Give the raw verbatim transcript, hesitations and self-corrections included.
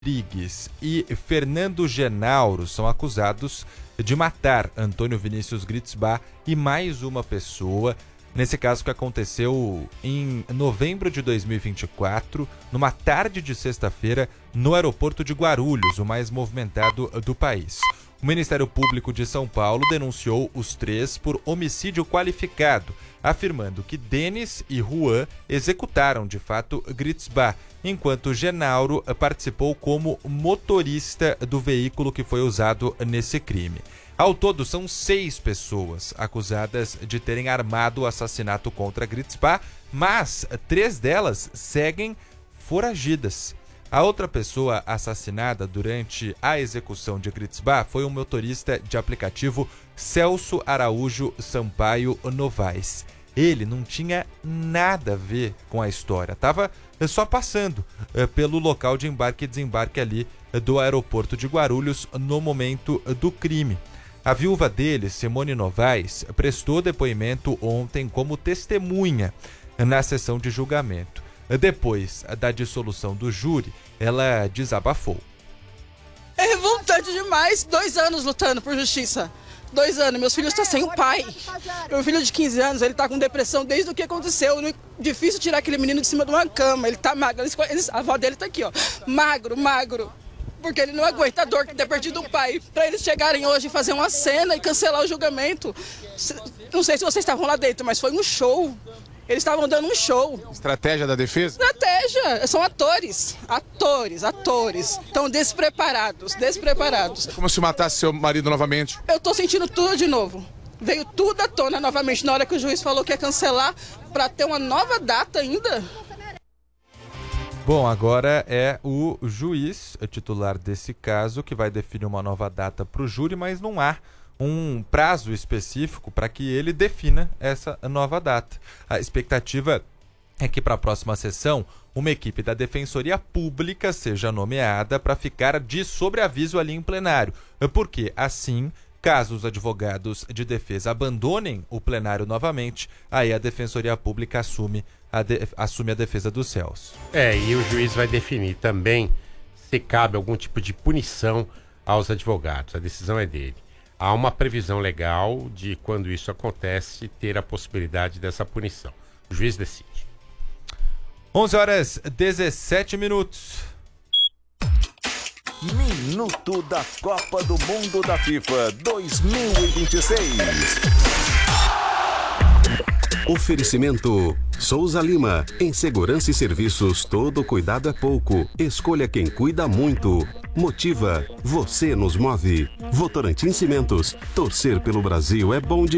Rodrigues e Fernando Genauro são acusados de matar Antônio Vinícius Gritzbach e mais uma pessoa. Nesse caso que aconteceu em novembro de dois mil e vinte e quatro, numa tarde de sexta-feira, no aeroporto de Guarulhos, o mais movimentado do país. O Ministério Público de São Paulo denunciou os três por homicídio qualificado, afirmando que Denis e Juan executaram de fato Gritzbach, enquanto Genauro participou como motorista do veículo que foi usado nesse crime. Ao todo, são seis pessoas acusadas de terem armado o assassinato contra Gritzbach, mas três delas seguem foragidas. A outra pessoa assassinada durante a execução de Gritzbach foi o motorista de aplicativo Celso Araújo Sampaio Novaes. Ele não tinha nada a ver com a história, estava só passando pelo local de embarque e desembarque ali do aeroporto de Guarulhos no momento do crime. A viúva dele, Simone Novaes, prestou depoimento ontem como testemunha na sessão de julgamento. Depois da dissolução do júri, ela desabafou. É revoltante demais, dois anos lutando por justiça. Dois anos, meus filhos estão sem o pai. Meu filho de quinze anos, ele está com depressão desde o que aconteceu. Difícil tirar aquele menino de cima de uma cama, ele está magro. Eles, a avó dele está aqui, ó, magro, magro. Porque ele não aguenta a dor de ter perdido o pai. Para eles chegarem hoje e fazer uma cena e cancelar o julgamento. Não sei se vocês estavam lá dentro, mas foi um show. Eles estavam dando um show. Estratégia da defesa? Estratégia. São atores. Atores, atores. Estão despreparados, despreparados. Como se matasse seu marido novamente? Eu tô sentindo tudo de novo. Veio tudo à tona novamente na hora que o juiz falou que ia cancelar para ter uma nova data ainda. Bom, agora é o juiz titular desse caso que vai definir uma nova data para o júri, mas não há um prazo específico para que ele defina essa nova data. A expectativa é que para a próxima sessão uma equipe da Defensoria Pública seja nomeada para ficar de sobreaviso ali em plenário, porque assim, caso os advogados de defesa abandonem o plenário novamente, aí a Defensoria Pública assume a, de, assume a defesa dos réus. É, e o juiz vai definir também se cabe algum tipo de punição aos advogados. A decisão é dele. Há uma previsão legal de, quando isso acontece, ter a possibilidade dessa punição. O juiz decide. onze horas e dezessete minutos. Minuto da Copa do Mundo da FIFA dois mil e vinte e seis. Oferecimento Souza Lima. Em segurança e serviços, todo cuidado é pouco. Escolha quem cuida muito. Motiva. Você nos move. Votorantim Cimentos. Torcer pelo Brasil é bom de